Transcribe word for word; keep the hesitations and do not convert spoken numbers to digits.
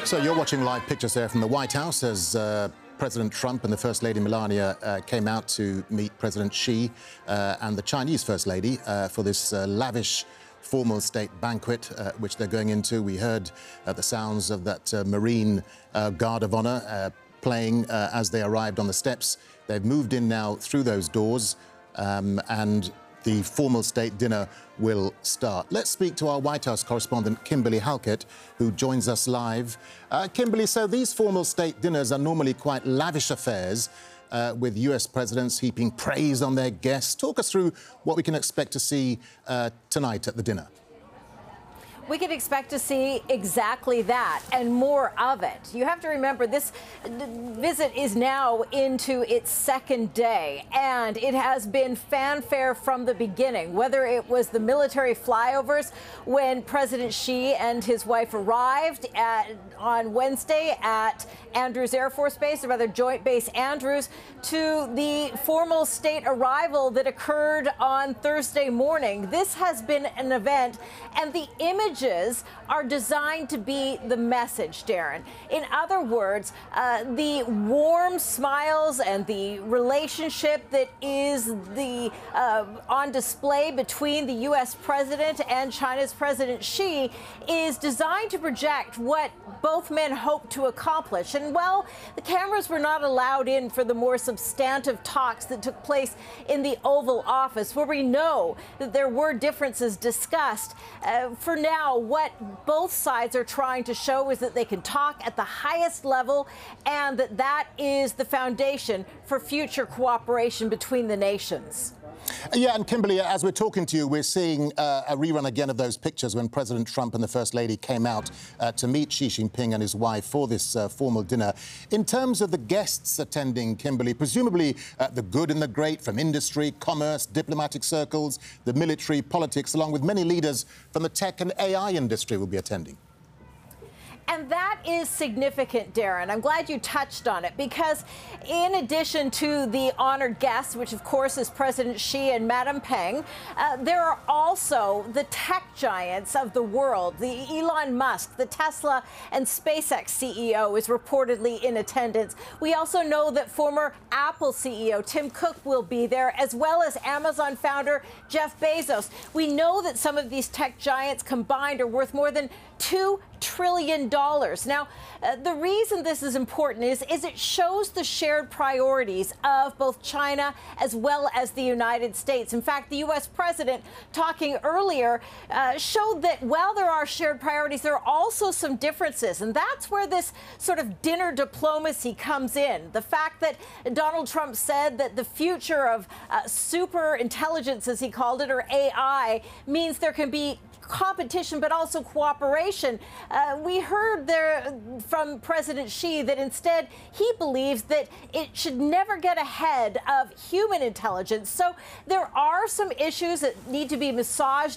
So you're watching live pictures there from the White House as uh, President Trump and the First Lady Melania uh, came out to meet President Xi uh, and the Chinese First Lady uh, for this uh, lavish formal state banquet uh, which they're going into. We heard uh, the sounds of that uh, Marine uh, Guard of Honor uh, playing uh, as they arrived on the steps. They've moved in now through those doors um, and the formal state dinner will start. Let's speak to our White House correspondent, Kimberly Halkett, who joins us live. Uh, Kimberly, so these formal state dinners are normally quite lavish affairs, uh, with U S presidents heaping praise on their guests. Talk us through what we can expect to see uh, tonight at the dinner. We can expect to see exactly that and more of it. You have to remember this visit is now into its second day, and it has been fanfare from the beginning, whether it was the military flyovers when President Xi and his wife arrived at, on Wednesday at Andrews Air Force Base, or rather Joint Base Andrews, to the formal state arrival that occurred on Thursday morning. This has been an event, and the images are designed to be the message, Darren. In other words, uh, the warm smiles and the relationship that is the uh, on display between the U S president and China's President Xi is designed to project what both men hope to accomplish. And, well, the cameras were not allowed in for the more substantive talks that took place in the Oval Office, where we know that there were differences discussed. Uh, for now, what both sides are trying to show is that they can talk at the highest level, and that that is the foundation for future cooperation between the nations. Yeah, and Kimberly, as we're talking to you, we're seeing uh, a rerun again of those pictures when President Trump and the First Lady came out uh, to meet Xi Jinping and his wife for this uh, formal dinner. In terms of the guests attending, Kimberly, presumably uh, the good and the great from industry, commerce, diplomatic circles, the military, politics, along with many leaders from the tech and A I industry will be attending. And that is significant, Darren. I'm glad you touched on it, because in addition to the honored guests, which of course is President Xi and Madam Peng, uh, there are also the tech giants of the world. The Elon Musk, the Tesla and SpaceX C E O is reportedly in attendance. We also know that former Apple C E O Tim Cook will be there, as well as Amazon founder Jeff Bezos. We know that some of these tech giants combined are worth more than two trillion dollars. Now, uh, the reason this is important is, is it shows the shared priorities of both China as well as the United States. In fact, the U S president, talking earlier, uh, showed that while there are shared priorities, there are also some differences. And that's where this sort of dinner diplomacy comes in. The fact that Donald Trump said that the future of uh, super intelligence, as he called it, or A I, means there can be competition but also cooperation. Uh, we heard there from President Xi that instead he believes that it should never get ahead of human intelligence. So there are some issues that need to be massaged